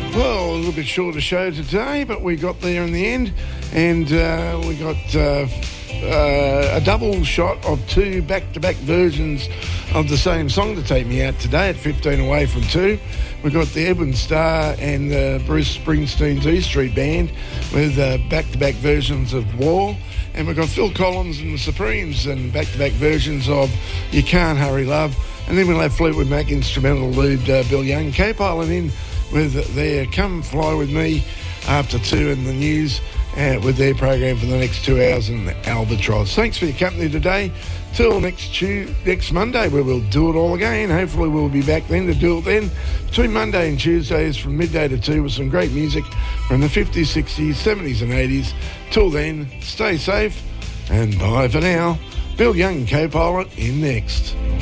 Well, a little bit shorter show today, but we got there in the end, and we got a double shot of two back-to-back versions of the same song to take me out today at 15 away from 2. We got the Edwin Starr and Bruce Springsteen's E Street Band with back-to-back versions of War. And we've got Phil Collins and the Supremes and back-to-back versions of You Can't Hurry Love. And then we'll have Fleetwood Mac instrumental lead Bill Young. Cape Island in with their Come Fly With Me after 2 in the news with their program for the next 2 hours in Albatross. Thanks for your company today. Till next Monday, where we'll do it all again. Hopefully we'll be back then to do it then. Between Monday and Tuesdays from midday to 2 with some great music from the 50s, 60s, 70s and 80s. Till then, stay safe and bye for now. Bill Young and Co-Pilot in next.